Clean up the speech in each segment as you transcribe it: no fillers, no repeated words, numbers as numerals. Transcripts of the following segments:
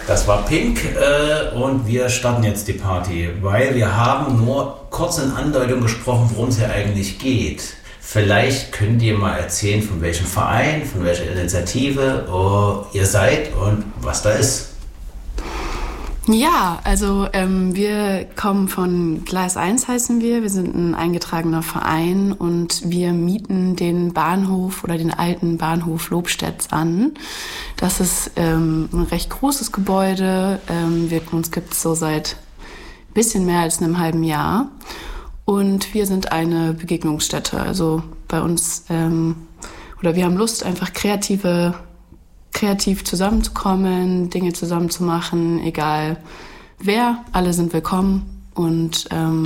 Das war Pink und wir starten jetzt die Party, weil wir haben nur kurz in Andeutung gesprochen, worum es hier eigentlich geht. Vielleicht könnt ihr mal erzählen, von welchem Verein, von welcher Initiative ihr seid und was da ist. Ja, also wir kommen von Gleis 1 heißen wir. Wir sind ein eingetragener Verein und wir mieten den Bahnhof oder den alten Bahnhof Lobstädt an. Das ist ein recht großes Gebäude. Uns gibt es so seit ein bisschen mehr als einem halben Jahr. Und wir sind eine Begegnungsstätte. Also bei uns, wir haben Lust, einfach kreativ zusammenzukommen, Dinge zusammen zu machen, egal wer, alle sind willkommen. Und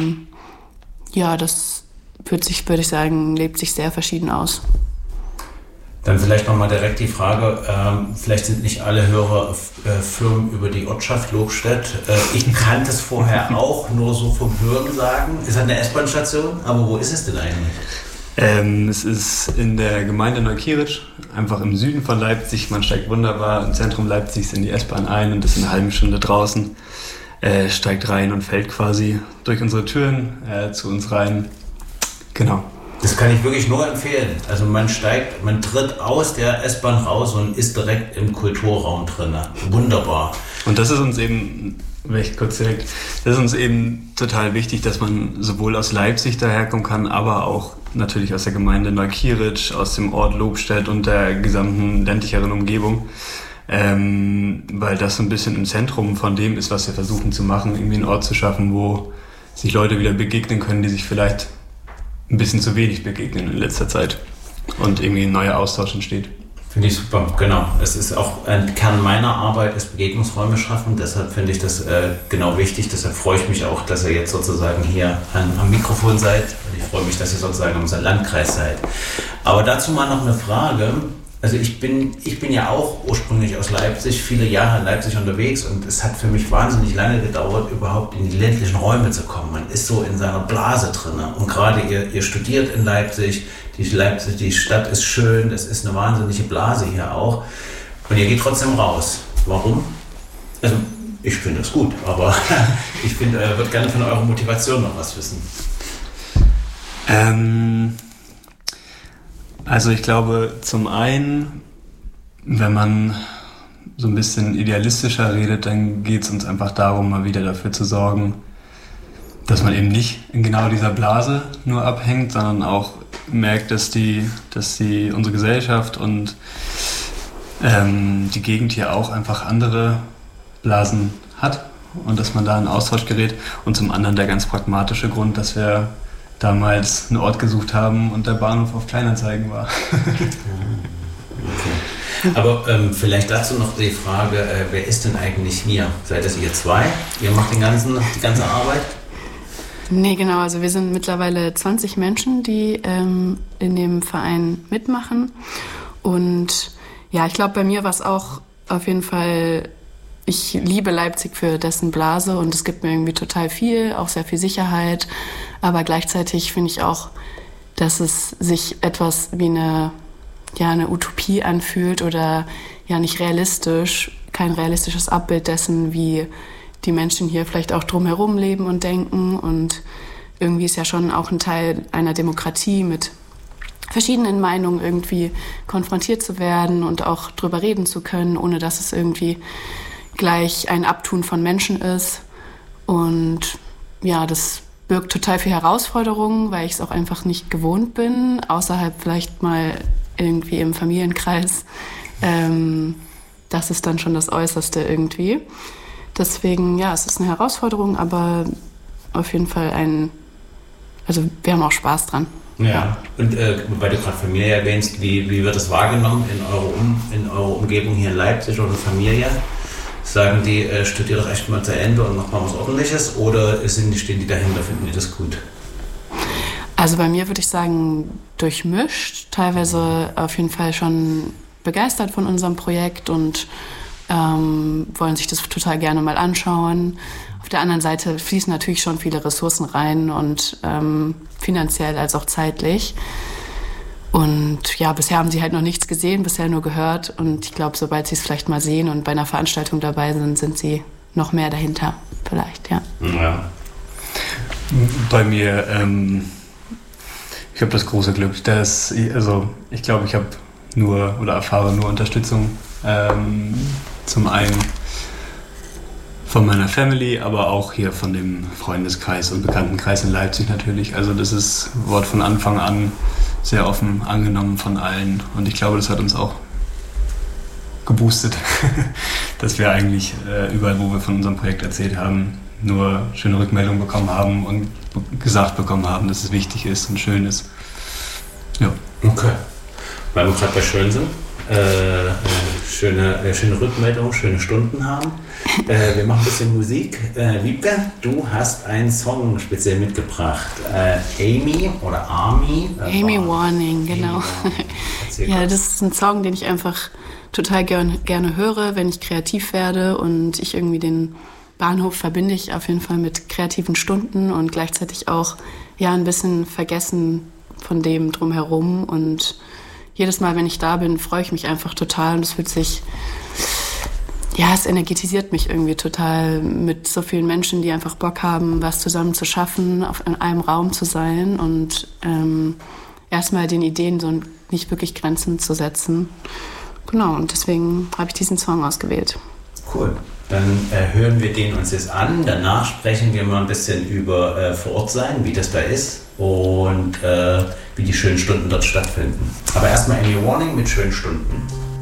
das würde ich sagen, lebt sich sehr verschieden aus. Dann vielleicht nochmal direkt die Frage, vielleicht sind nicht alle Hörer Firmen über die Ortschaft Lobstädt. Ich kannte es vorher auch, nur so vom Hören sagen. Es hat eine S-Bahn-Station, aber wo ist es denn eigentlich? Es ist in der Gemeinde Neukirch, einfach im Süden von Leipzig. Man steigt wunderbar im Zentrum Leipzigs in die S-Bahn ein und ist in einer halben Stunde draußen. Steigt rein und fällt quasi durch unsere Türen zu uns rein. Genau. Das kann ich wirklich nur empfehlen. Also man tritt aus der S-Bahn raus und ist direkt im Kulturraum drin. Wunderbar. Und das ist uns eben, das ist uns eben total wichtig, dass man sowohl aus Leipzig daherkommen kann, aber auch natürlich aus der Gemeinde Neukirch, aus dem Ort Lobstädt und der gesamten ländlicheren Umgebung. Weil das so ein bisschen im Zentrum von dem ist, was wir versuchen zu machen, irgendwie einen Ort zu schaffen, wo sich Leute wieder begegnen können, die sich vielleicht ein bisschen zu wenig begegnen in letzter Zeit und irgendwie ein neuer Austausch entsteht. Finde ich super, genau. Es ist auch ein Kern meiner Arbeit, ist Begegnungsräume schaffen. Deshalb finde ich das genau wichtig. Deshalb freue ich mich auch, dass ihr jetzt sozusagen hier am Mikrofon seid. Und ich freue mich, dass ihr sozusagen im Landkreis seid. Aber dazu mal noch eine Frage. Also ich bin ja auch ursprünglich aus Leipzig, viele Jahre in Leipzig unterwegs und es hat für mich wahnsinnig lange gedauert, überhaupt in die ländlichen Räume zu kommen. Man ist so in seiner Blase drin und gerade ihr studiert in Leipzig, die Stadt ist schön, das ist eine wahnsinnige Blase hier auch und ihr geht trotzdem raus. Warum? Also ich finde das gut, aber ich würde gerne von eurer Motivation noch was wissen. Also ich glaube, zum einen, wenn man so ein bisschen idealistischer redet, dann geht es uns einfach darum, mal wieder dafür zu sorgen, dass man eben nicht in genau dieser Blase nur abhängt, sondern auch merkt, dass unsere Gesellschaft und die Gegend hier auch einfach andere Blasen hat und dass man da in Austausch gerät. Und zum anderen der ganz pragmatische Grund, dass wir damals einen Ort gesucht haben und der Bahnhof auf Kleinanzeigen war. Okay. Aber vielleicht dazu noch die Frage, wer ist denn eigentlich hier? Seid es ihr zwei? Ihr macht die ganze Arbeit? Nee, genau. Also wir sind mittlerweile 20 Menschen, die in dem Verein mitmachen. Und ja, ich glaube, bei mir war es auch auf jeden Fall, ich liebe Leipzig für dessen Blase und es gibt mir irgendwie total viel, auch sehr viel Sicherheit. Aber gleichzeitig finde ich auch, dass es sich etwas wie eine Utopie anfühlt oder ja nicht realistisch, kein realistisches Abbild dessen, wie die Menschen hier vielleicht auch drumherum leben und denken. Und irgendwie ist ja schon auch ein Teil einer Demokratie mit verschiedenen Meinungen irgendwie konfrontiert zu werden und auch drüber reden zu können, ohne dass es irgendwie gleich ein Abtun von Menschen ist. Und ja, das birgt total viel Herausforderungen, weil ich es auch einfach nicht gewohnt bin, außerhalb vielleicht mal irgendwie im Familienkreis. Das ist dann schon das Äußerste irgendwie. Deswegen, ja, es ist eine Herausforderung, aber auf jeden Fall wir haben auch Spaß dran. Ja, und weil du gerade Familie erwähnst, wie wird das wahrgenommen in eurer Umgebung hier in Leipzig oder Familie? Sagen die, studiert doch echt mal zu Ende und macht mal was Ordentliches oder stehen die dahinter, finden die das gut? Also bei mir würde ich sagen, durchmischt, teilweise auf jeden Fall schon begeistert von unserem Projekt und wollen sich das total gerne mal anschauen. Auf der anderen Seite fließen natürlich schon viele Ressourcen rein und finanziell als auch zeitlich. Und ja, bisher haben sie halt noch nichts gesehen, bisher nur gehört. Und ich glaube, sobald sie es vielleicht mal sehen und bei einer Veranstaltung dabei sind, sind sie noch mehr dahinter vielleicht, ja. Ja. Bei mir, ich habe das große Glück, dass ich glaube, ich habe erfahre nur Unterstützung. Zum einen von meiner Family, aber auch hier von dem Freundeskreis und Bekanntenkreis in Leipzig natürlich. Also das wurde von Anfang an sehr offen angenommen von allen. Und ich glaube, das hat uns auch geboostet, dass wir eigentlich überall, wo wir von unserem Projekt erzählt haben, nur schöne Rückmeldungen bekommen haben und gesagt bekommen haben, dass es wichtig ist und schön ist. Ja. Okay. Weil wir gerade bei schön sind. Schöne Rückmeldungen, schöne Stunden haben. Wir machen ein bisschen Musik. Wiebke, du hast einen Song speziell mitgebracht. Amy oder Army? Amy Warning, genau. Ja, das ist ein Song, den ich einfach total gerne höre, wenn ich kreativ werde, und ich irgendwie den Bahnhof verbinde ich auf jeden Fall mit kreativen Stunden und gleichzeitig auch ein bisschen vergessen von dem drumherum, und jedes Mal, wenn ich da bin, freue ich mich einfach total, und es fühlt sich, es energetisiert mich irgendwie total, mit so vielen Menschen, die einfach Bock haben, was zusammen zu schaffen, in einem Raum zu sein und erstmal den Ideen so nicht wirklich Grenzen zu setzen. Genau, und deswegen habe ich diesen Song ausgewählt. Cool. Dann hören wir den uns jetzt an. Danach sprechen wir mal ein bisschen über vor Ort sein, wie das da ist und wie die schönen Stunden dort stattfinden. Aber erstmal Amy Warning mit schönen Stunden.